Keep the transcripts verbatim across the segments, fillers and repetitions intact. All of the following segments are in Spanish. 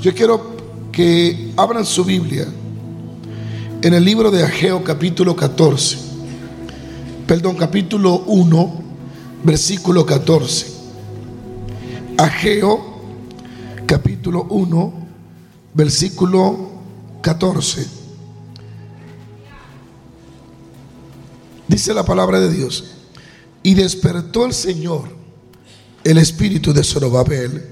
Yo quiero que abran su Biblia en el libro de Ageo capítulo catorce, perdón, capítulo uno, versículo catorce. Ageo capítulo uno, versículo catorce. Dice la palabra de Dios: y despertó el Señor el espíritu de Zorobabel,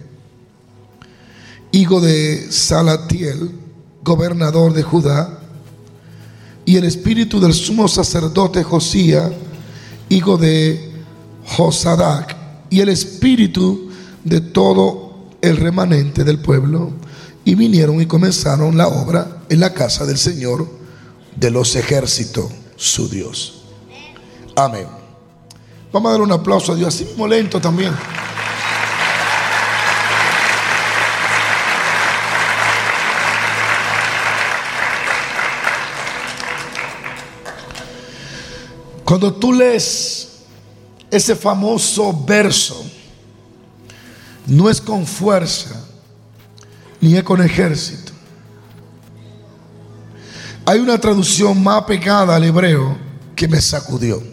hijo de Salatiel, gobernador de Judá, y el espíritu del sumo sacerdote Josías, hijo de Josadac, y el espíritu de todo el remanente del pueblo, y vinieron y comenzaron la obra en la casa del Señor de los ejércitos, su Dios. Amén. Vamos a dar un aplauso a Dios, así mismo lento también. Cuando tú lees ese famoso verso, no es con fuerza ni es con ejército. Hay una traducción más pegada al hebreo que me sacudió.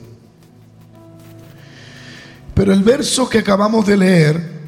Pero el verso que acabamos de leer,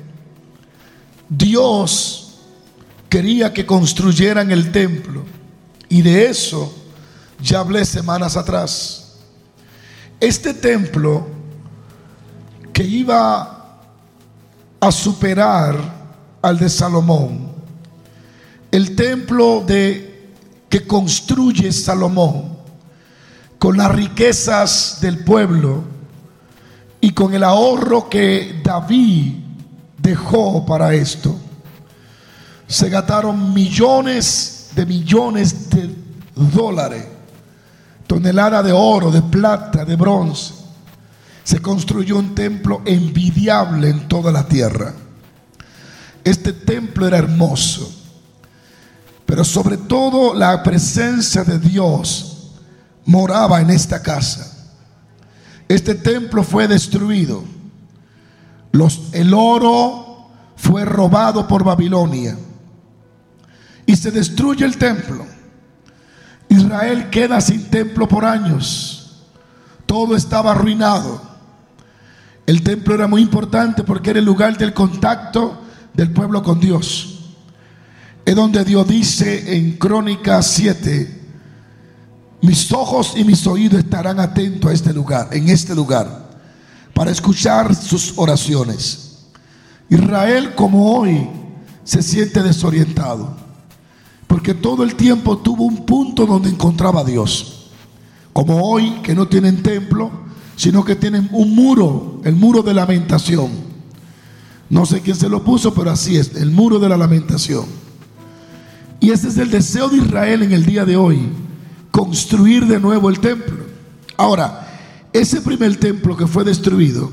Dios quería que construyeran el templo, y de eso ya hablé semanas atrás. Este templo que iba a superar al de Salomón, el templo de, que construye Salomón con las riquezas del pueblo y con el ahorro que David dejó para esto, se gastaron millones de millones de dólares, toneladas de oro, de plata, de bronce. Se construyó un templo envidiable en toda la tierra. Este templo era hermoso, pero sobre todo la presencia de Dios moraba en esta casa. Este templo fue destruido. Los, el oro fue robado por Babilonia y se destruye el templo. Israel queda sin templo por años. Todo estaba arruinado. El templo era muy importante porque era el lugar del contacto del pueblo con Dios. Es donde Dios dice en Crónicas siete: mis ojos y mis oídos estarán atentos a este lugar, en este lugar, para escuchar sus oraciones. Israel, como hoy, se siente desorientado, porque todo el tiempo tuvo un punto donde encontraba a Dios. Como hoy, que no tienen templo, sino que tienen un muro, el muro de lamentación. No sé quién se lo puso, pero así es, el muro de la lamentación. Y ese es el deseo de Israel en el día de hoy: construir de nuevo el templo. Ahora, ese primer templo que fue destruido,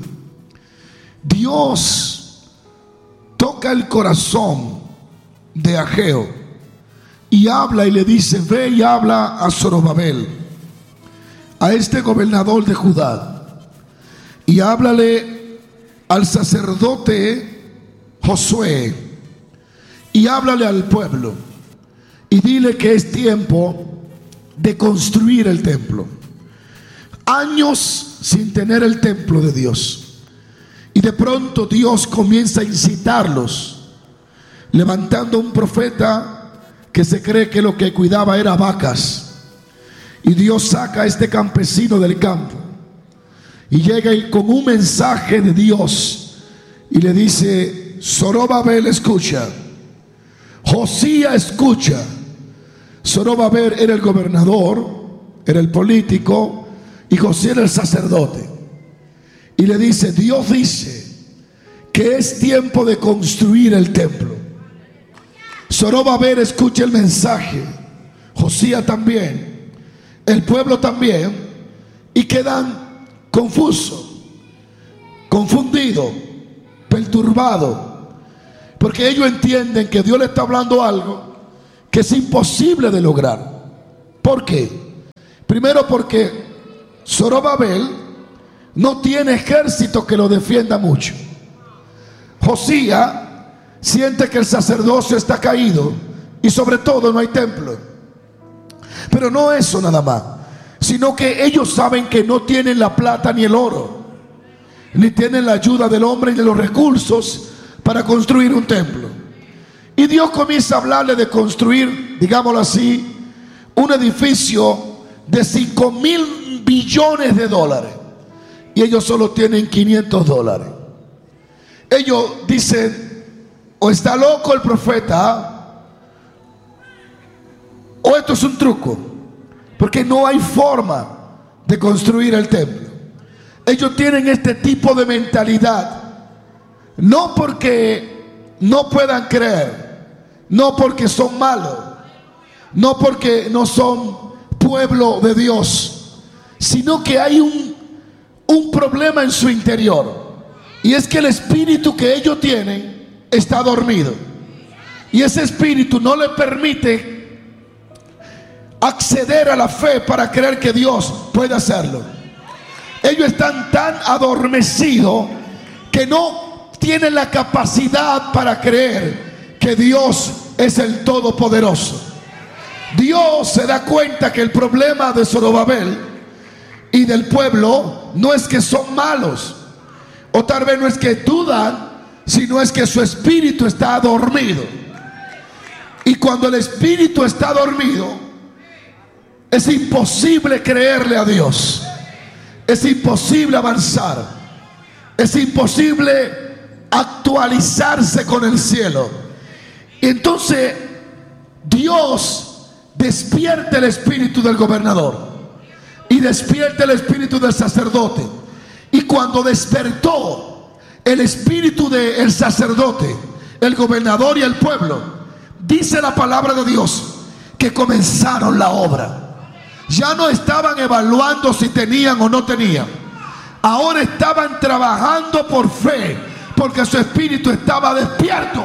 Dios toca el corazón de Ageo y habla y le dice: ve y habla a Zorobabel, a este gobernador de Judá, y háblale al sacerdote Josué, y háblale al pueblo, y dile que es tiempo de construir el templo. Años sin tener el templo de Dios, y de pronto Dios comienza a incitarlos, levantando un profeta que se cree que lo que cuidaba era vacas. Y Dios saca a este campesino del campo y llega con un mensaje de Dios y le dice: Zorobabel, escucha. Josías, escucha. Zorobabel era el gobernador, era el político, y Josías era el sacerdote. Y le dice: Dios dice que es tiempo de construir el templo. Zorobabel escucha el mensaje, Josías también, el pueblo también, y quedan confusos, confundidos, perturbados, porque ellos entienden que Dios le está hablando algo que es imposible de lograr. ¿Por qué? Primero, porque Zorobabel no tiene ejército que lo defienda mucho. Josías siente que el sacerdocio está caído y sobre todo no hay templo. Pero no eso nada más, sino que ellos saben que no tienen la plata ni el oro, ni tienen la ayuda del hombre ni de los recursos para construir un templo. Y Dios comienza a hablarle de construir, digámoslo así, un edificio de cinco mil billones de dólares. Y ellos solo tienen quinientos dólares. Ellos dicen, o está loco el profeta, o esto es un truco, porque no hay forma de construir el templo. Ellos tienen este tipo de mentalidad, no porque no puedan creer, no porque son malos, no porque no son pueblo de Dios, sino que hay un, un problema en su interior. Y es que el espíritu que ellos tienen está dormido. Y ese espíritu no le permite acceder a la fe para creer que Dios puede hacerlo. Ellos están tan adormecidos que no tienen la capacidad para creer que Dios es el Todopoderoso. Dios se da cuenta que el problema de Zorobabel y del pueblo no es que son malos, o tal vez no es que dudan, sino es que su espíritu está dormido. Y cuando el espíritu está dormido, es imposible creerle a Dios, es imposible avanzar, es imposible actualizarse con el cielo. Y entonces Dios despierta el espíritu del gobernador y despierta el espíritu del sacerdote. Y cuando despertó el espíritu del sacerdote, el gobernador y el pueblo, dice la palabra de Dios que comenzaron la obra. Ya no estaban evaluando si tenían o no tenían. Ahora estaban trabajando por fe, porque su espíritu estaba despierto.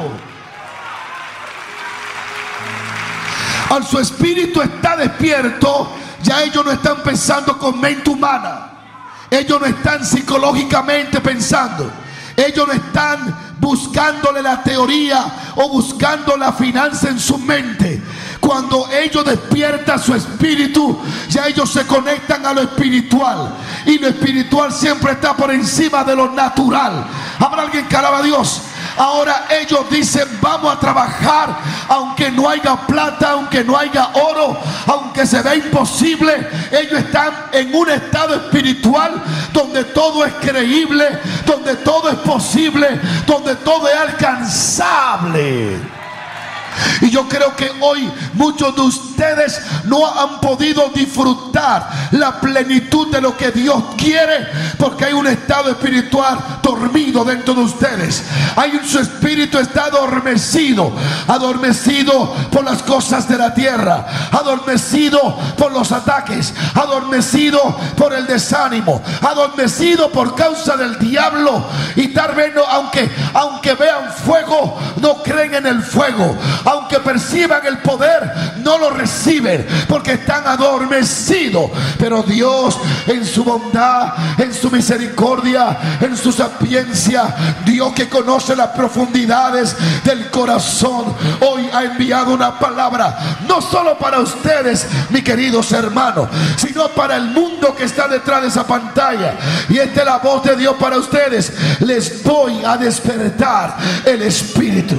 Al su espíritu está despierto, ya ellos no están pensando con mente humana. Ellos no están psicológicamente pensando. Ellos no están buscándole la teoría o buscando la finanza en su mente. Cuando ellos despiertan su espíritu, ya ellos se conectan a lo espiritual. Y lo espiritual siempre está por encima de lo natural. ¿Habrá alguien que alaba a Dios? Ahora ellos dicen, vamos a trabajar aunque no haya plata, aunque no haya oro, aunque se vea imposible. Ellos están en un estado espiritual donde todo es creíble, donde todo es posible, donde todo es alcanzable. Y yo creo que hoy muchos de ustedes no han podido disfrutar la plenitud de lo que Dios quiere, porque hay un estado espiritual dormido dentro de ustedes. Hay un, su espíritu está adormecido, adormecido por las cosas de la tierra, adormecido por los ataques, adormecido por el desánimo, adormecido por causa del diablo. Y tal vez no, aunque, aunque vean fuego, no creen en el fuego. Aunque perciban el poder, no lo reciben porque están adormecidos. Pero Dios, en su bondad, en su misericordia, en su sapiencia, Dios que conoce las profundidades del corazón, hoy ha enviado una palabra, no solo para ustedes, mis queridos hermanos, sino para el mundo que está detrás de esa pantalla. Y esta es la voz de Dios para ustedes: les voy a despertar el espíritu.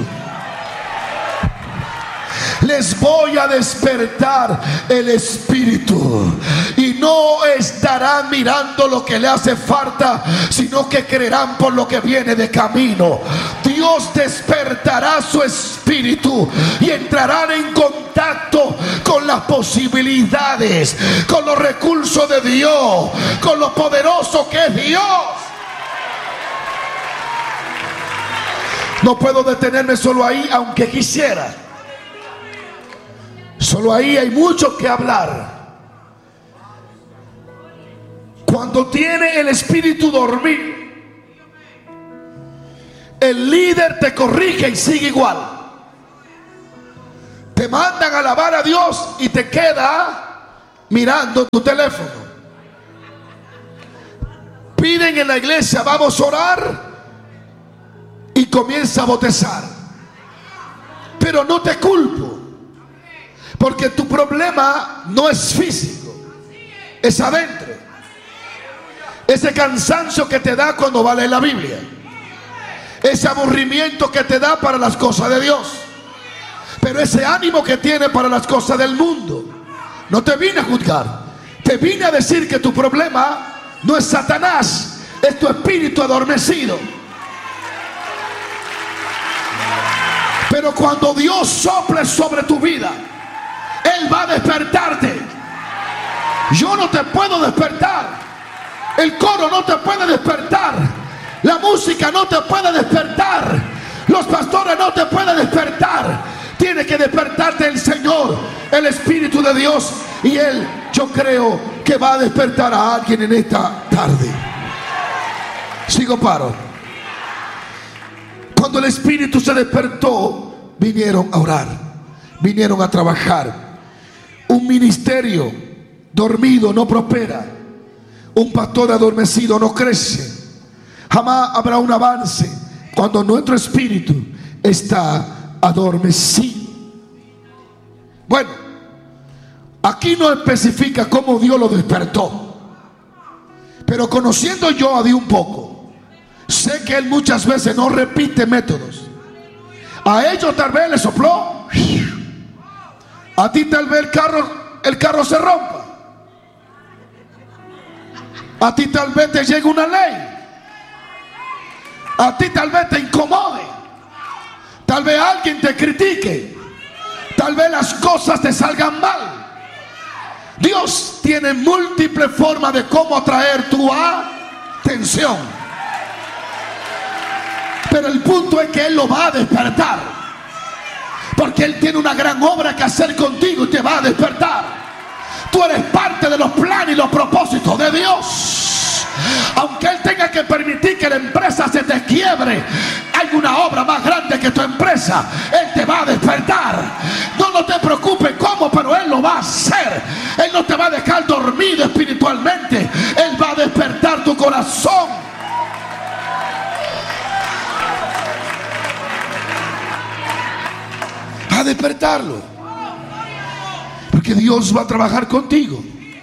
Les voy a despertar el espíritu. Y no estarán mirando lo que le hace falta, sino que creerán por lo que viene de camino. Dios despertará su espíritu y entrarán en contacto con las posibilidades, con los recursos de Dios, con lo poderoso que es Dios. No puedo detenerme solo ahí, aunque quisiera. Solo ahí hay mucho que hablar. Cuando tiene el espíritu dormido, el líder te corrige y sigue igual. Te mandan a alabar a Dios y te queda mirando tu teléfono. Piden en la iglesia, vamos a orar, y comienza a bostezar. Pero no te culpo, Porque tu problema no es físico, es adentro. Ese cansancio que te da cuando va a leer la Biblia, ese aburrimiento que te da para las cosas de Dios, pero ese ánimo que tiene para las cosas del mundo. No te vine a juzgar, te vine a decir que tu problema no es Satanás, es tu espíritu adormecido. Pero cuando Dios sople sobre tu vida, Él va a despertarte. Yo no te puedo despertar, el coro no te puede despertar, la música no te puede despertar, los pastores no te pueden despertar. Tiene que despertarte el Señor, el Espíritu de Dios, y Él, yo creo que va a despertar a alguien en esta tarde. Sigo paro. Cuando el Espíritu se despertó, vinieron a orar, vinieron a trabajar. Un ministerio dormido no prospera, un pastor adormecido no crece. Jamás habrá un avance cuando nuestro espíritu está adormecido. Bueno, aquí no especifica cómo Dios lo despertó, pero conociendo yo a Dios un poco, sé que Él muchas veces no repite métodos. A ellos tal vez le sopló, a ti tal vez el carro, el carro se rompa, a ti tal vez te llegue una ley, a ti tal vez te incomode, tal vez alguien te critique, tal vez las cosas te salgan mal. Dios tiene múltiples formas de cómo atraer tu atención, pero el punto es que Él lo va a despertar, porque Él tiene una gran obra que hacer contigo y te va a despertar. Tú eres parte de los planes y los propósitos de Dios. Aunque Él tenga que permitir que la empresa se te quiebre, hay una obra más grande que tu empresa. Él te va a despertar. No, no te preocupes cómo, pero Él lo va a hacer. Él no te va a dejar dormido espiritualmente. Él va a despertar tu corazón. Va a despertarlo. Porque Dios va a trabajar contigo.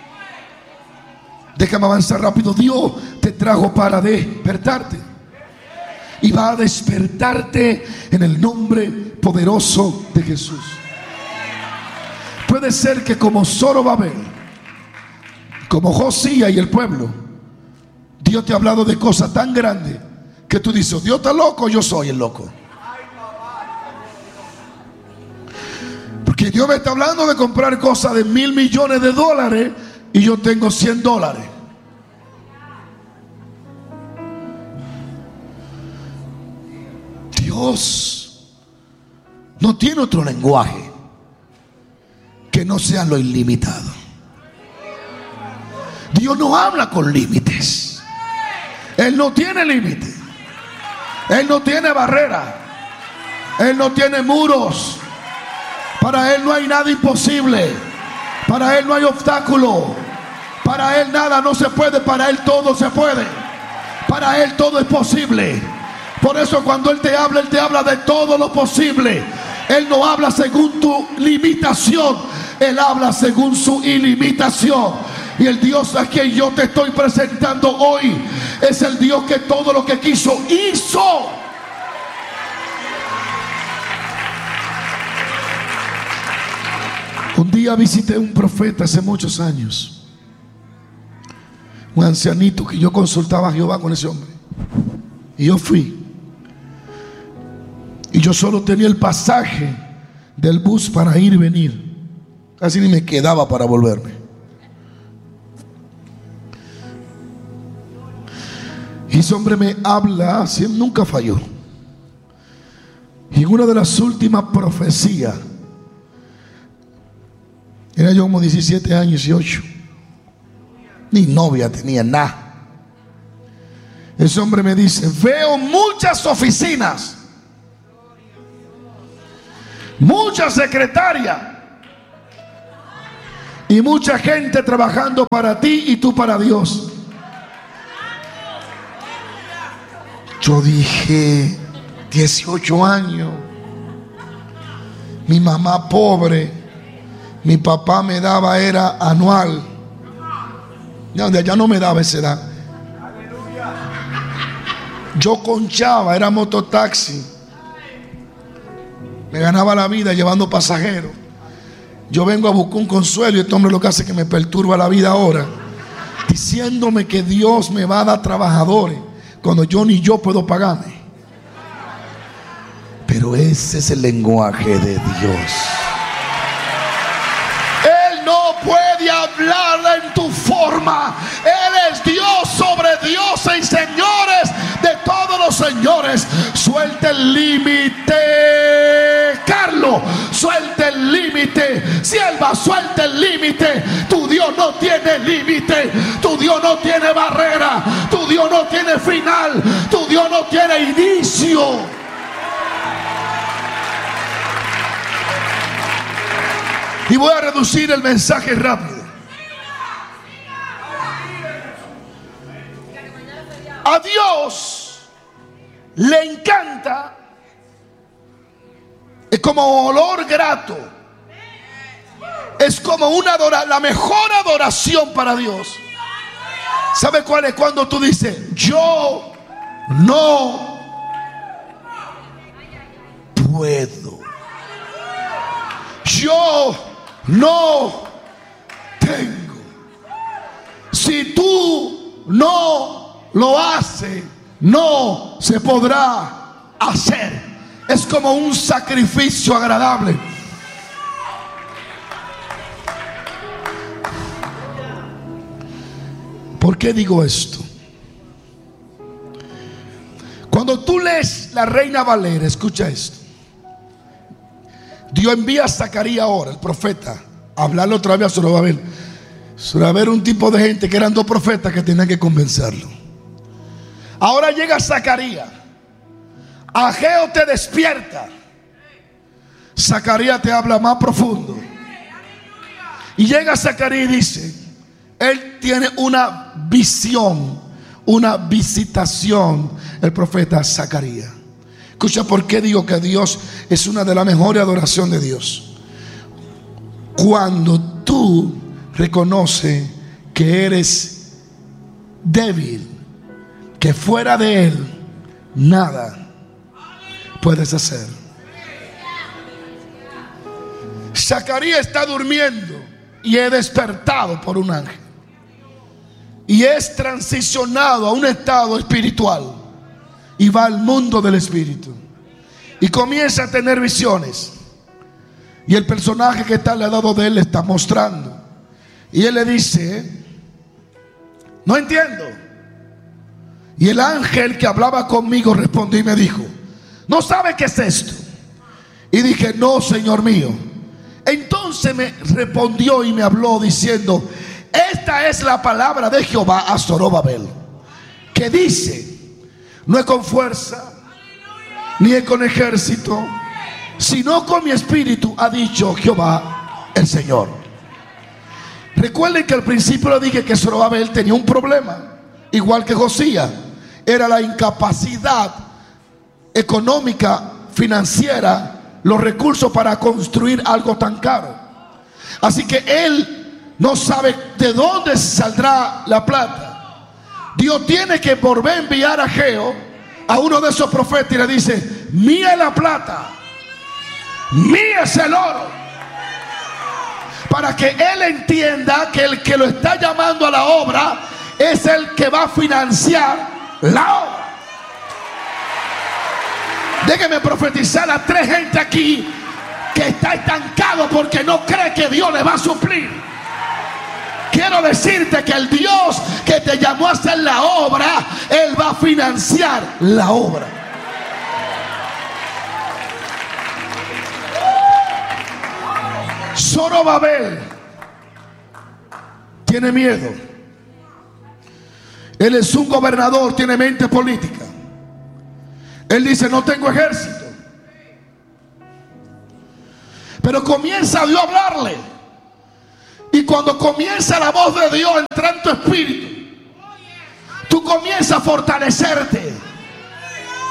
Déjame avanzar rápido. Dios te trajo para despertarte, y va a despertarte en el nombre poderoso de Jesús. Puede ser que como Zorobabel, como Josías y el pueblo, Dios te ha hablado de cosas tan grandes que tú dices: Dios está loco, yo soy el loco. Porque Dios me está hablando de comprar cosas de mil millones de dólares y yo tengo cien dólares. Dios no tiene otro lenguaje que no sea lo ilimitado. Dios no habla con límites. Él no tiene límite. Él no tiene barrera. Él no tiene muros. Para Él no hay nada imposible. Para Él no hay obstáculo. Para Él nada no se puede. Para Él todo se puede. Para Él todo es posible. Por eso cuando Él te habla, Él te habla de todo lo posible. Él no habla según tu limitación. Él habla según su ilimitación. Y el Dios a quien yo te estoy presentando hoy es el Dios que todo lo que quiso, hizo. Un día visité un profeta hace muchos años, un ancianito que yo consultaba a Jehová con ese hombre. Y yo fui. Y yo solo tenía el pasaje del bus para ir y venir. Casi ni me quedaba para volverme. Y ese hombre me habla, siempre, nunca falló. Y en una de las últimas profecías, era yo como diecisiete años, dieciocho, ni novia tenía, nada. Ese hombre me dice: veo muchas oficinas, muchas secretarias y mucha gente trabajando para ti y tú para Dios. Yo dije: dieciocho años, mi mamá pobre, mi papá me daba era anual. No, de allá no me daba esa edad. Yo conchaba, era mototaxi. Me ganaba la vida llevando pasajeros. Yo vengo a buscar un consuelo y este hombre lo que hace es que me perturba la vida ahora, diciéndome que Dios me va a dar trabajadores cuando yo ni yo puedo pagarme. Pero ese es el lenguaje de Dios. Él no puede hablar en tu forma. Él es Dios sobre dioses y señores de todos los señores. Suelta el límite, Carlos. Suelta el límite. Sierva, suelta el límite. Tu Dios no tiene límite. Tu Dios no tiene barrera. Tu Dios no tiene final. Tu Dios no tiene inicio. Y voy a reducir el mensaje rápido. A Dios le encanta, es como olor grato, es como una adoración, la mejor adoración para Dios. ¿Sabe cuál es? Cuando tú dices, yo no puedo, yo no tengo. Si tú no lo haces, no se podrá hacer. Es como un sacrificio agradable. ¿Por qué digo esto? Cuando tú lees la Reina Valera, escucha esto. Dios envía a Zacarías ahora, el profeta, a hablarle otra vez a Zorobabel. Zorobabel era un tipo de gente que eran dos profetas que tenían que convencerlo. Ahora llega Zacarías. Ageo te despierta. Zacarías te habla más profundo. Y llega Zacarías y dice, él tiene una visión, una visitación, el profeta Zacarías. Escucha por qué digo que Dios es una de las mejores adoraciones de Dios. Cuando tú reconoces que eres débil, que fuera de Él nada puedes hacer. Zacarías está durmiendo y es despertado por un ángel y es transicionado a un estado espiritual. Y va al mundo del espíritu y comienza a tener visiones. Y el personaje que está al lado de él le está mostrando. Y él le dice, no entiendo. Y el ángel que hablaba conmigo respondió y me dijo, ¿no sabe qué es esto? Y dije, no, Señor mío. Entonces me respondió y me habló diciendo, esta es la palabra de Jehová a Zorobabel, que dice, no es con fuerza, ni es con ejército, sino con mi espíritu, ha dicho Jehová el Señor. Recuerden que al principio le dije que Zorobabel tenía un problema, igual que Josías. Era la incapacidad económica, financiera, los recursos para construir algo tan caro. Así que él no sabe de dónde saldrá la plata. Dios tiene que volver a enviar a Ageo, a uno de esos profetas, y le dice, mía es la plata, mía es el oro, para que él entienda que el que lo está llamando a la obra es el que va a financiar la obra. Déjeme profetizar a tres gente aquí que está estancado porque no cree que Dios le va a suplir. Quiero decirte que el Dios que te llamó a hacer la obra, Él va a financiar la obra. Zorobabel tiene miedo. Él es un gobernador, tiene mente política. Él dice, no tengo ejército. Pero comienza Dios a hablarle. Y cuando comienza la voz de Dios a entrar en tu espíritu, tú comienzas a fortalecerte.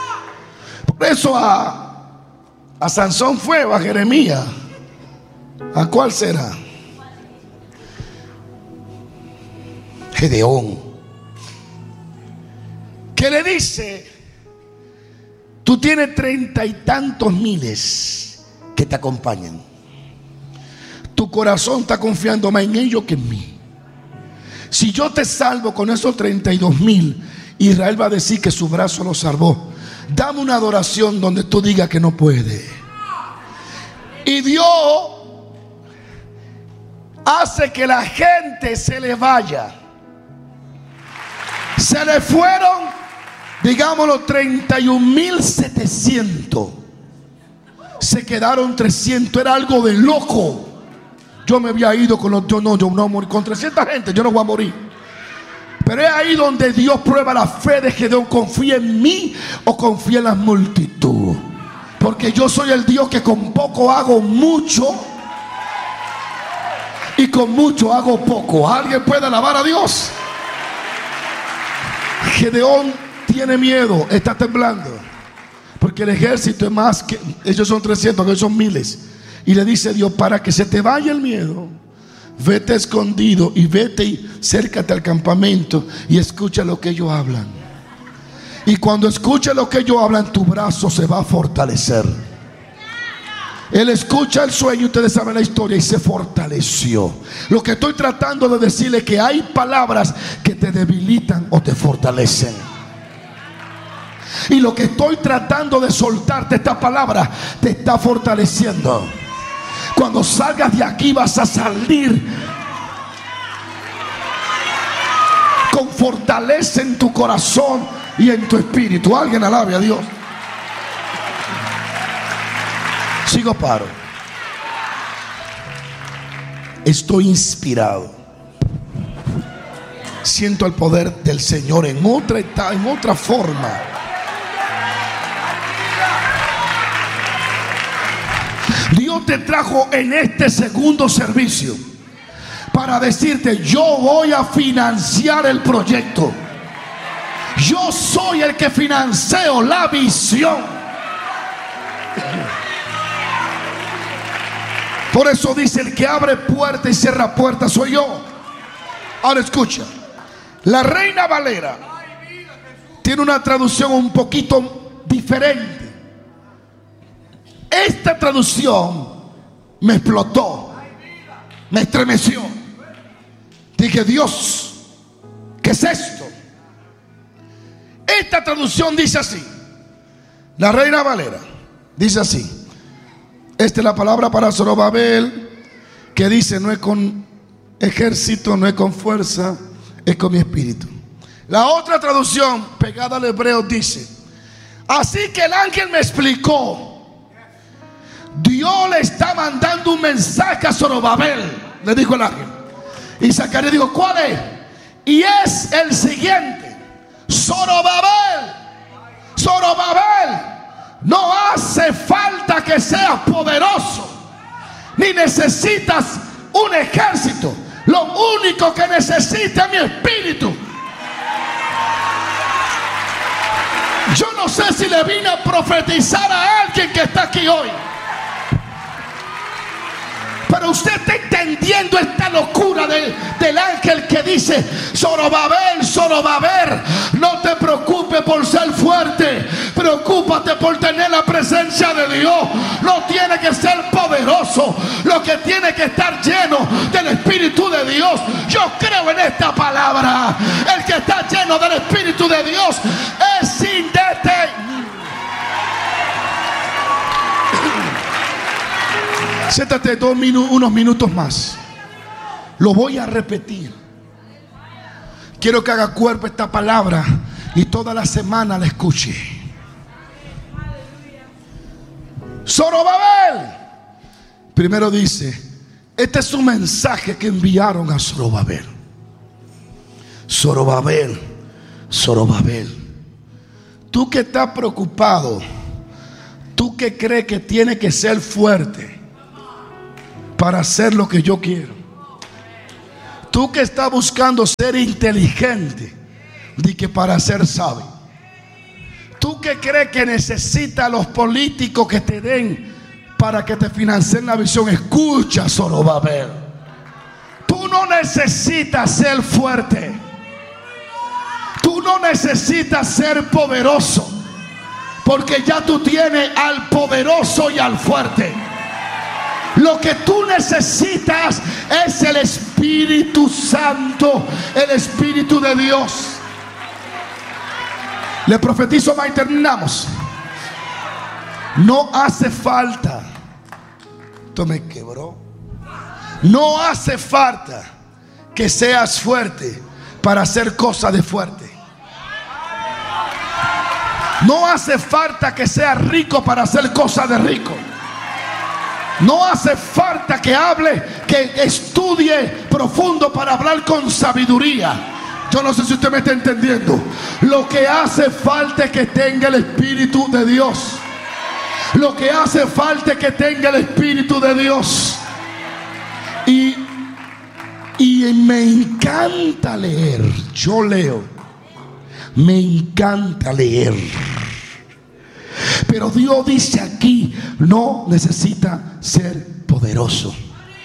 Por eso a, a Sansón fue, a Jeremías, ¿A cuál será? Gedeón, que le dice: tú tienes treinta y tantos miles que te acompañan. Tu corazón está confiando más en ellos que en mí. Si yo te salvo con esos treinta y dos mil, Israel va a decir que su brazo lo salvó. Dame una adoración donde tú digas que no puede. Y Dios hace que la gente se le vaya. Se le fueron, digámoslo, treinta y un mil setecientos. Se quedaron trescientos. Era algo de loco. Yo me había ido con los... Yo no, yo no morí. Con trescientas gente yo no voy a morir. Pero es ahí donde Dios prueba la fe de Gedeón. ¿Confía en mí o confía en la multitud? Porque yo soy el Dios que con poco hago mucho y con mucho hago poco. ¿Alguien puede alabar a Dios? Gedeón tiene miedo, está temblando, porque el ejército es más que... Ellos son trescientos, ellos son miles. Y le dice Dios: para que se te vaya el miedo, vete escondido y vete y cércate al campamento y escucha lo que ellos hablan. Y cuando escuche lo que ellos hablan, tu brazo se va a fortalecer. Él escucha el sueño, ustedes saben la historia, y se fortaleció. Lo que estoy tratando de decirle es que hay palabras que te debilitan o te fortalecen. Y lo que estoy tratando de soltarte, esta palabra te está fortaleciendo. Cuando salgas de aquí vas a salir con fortaleza en tu corazón y en tu espíritu. Alguien alabe a Dios. Sigo paro. Estoy inspirado. Siento el poder del Señor en otra etapa, en otra forma. Dios te trajo en este segundo servicio para decirte: yo voy a financiar el proyecto. Yo soy el que financio la visión. Por eso dice: el que abre puerta y cierra puerta soy yo. Ahora escucha, la Reina Valera tiene una traducción un poquito diferente. Esta traducción me explotó, me estremeció. Dije: Dios, ¿qué es esto? Esta traducción dice así. La Reina Valera dice así. Esta es la palabra para Zorobabel, que dice: no es con ejército, no es con fuerza, es con mi espíritu. La otra traducción pegada al hebreo dice: así que el ángel me explicó. Dios le está mandando un mensaje a Zorobabel, le dijo el ángel. Y Zacarías dijo: ¿cuál es? Y es el siguiente: Zorobabel, Zorobabel, no hace falta que seas poderoso, ni necesitas un ejército. Lo único que necesita es mi espíritu. Yo no sé si le vine a profetizar a alguien que está aquí hoy, pero usted está entendiendo esta locura de, del ángel que dice: Zorobabel, Zorobabel, no te preocupes por ser fuerte, preocúpate por tener la presencia de Dios. No tiene que ser poderoso, lo que tiene que estar lleno del Espíritu de Dios. Yo creo en esta palabra. El que está lleno del Espíritu de Dios es sin detener. Siéntate dos minu- unos minutos más. Lo voy a repetir. Quiero que haga cuerpo esta palabra y toda la semana la escuche. Zorobabel. Primero dice: este es un mensaje que enviaron a Zorobabel. Zorobabel, Zorobabel, tú que estás preocupado, tú que crees que tienes que ser fuerte para hacer lo que yo quiero, tú que estás buscando ser inteligente, di que para ser sabio, tú que crees que necesitas a los políticos que te den para que te financien la visión. Escucha, Zorobabel. Tú no necesitas ser fuerte. Tú no necesitas ser poderoso, porque ya tú tienes al poderoso y al fuerte. Lo que tú necesitas es el Espíritu Santo, el Espíritu de Dios. Le profetizo más y terminamos. No hace falta, esto me quebró. No hace falta que seas fuerte para hacer cosas de fuerte. No hace falta que seas rico para hacer cosas de rico. No hace falta que hable, que estudie profundo para hablar con sabiduría. Yo no sé si usted me está entendiendo. Lo que hace falta es que tenga el Espíritu de Dios. Lo que hace falta es que tenga el Espíritu de Dios. Y, y me encanta leer. Yo leo. Me encanta leer. Pero Dios dice aquí, no necesita ser poderoso.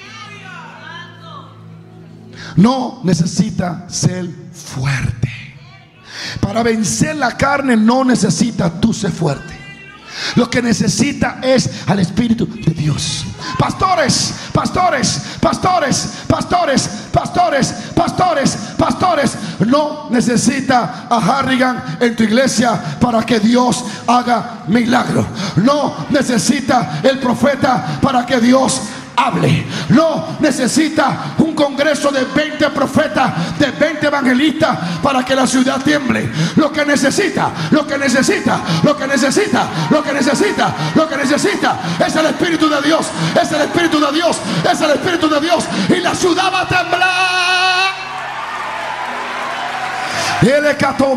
No necesita ser fuerte. Para vencer la carne no necesita tú ser fuerte. Lo que necesita es al Espíritu de Dios. Pastores, pastores, pastores, pastores, pastores, pastores, pastores. No necesita a Harrigan en tu iglesia para que Dios haga milagro. No necesita el profeta para que Dios hable. No necesita un congreso de veinte profetas, de veinte evangelistas para que la ciudad tiemble. Lo que necesita, lo que necesita, lo que necesita, lo que necesita, lo que necesita es el Espíritu de Dios. Es el Espíritu de Dios. Es el Espíritu de Dios. Y la ciudad va a temblar. Él es cató.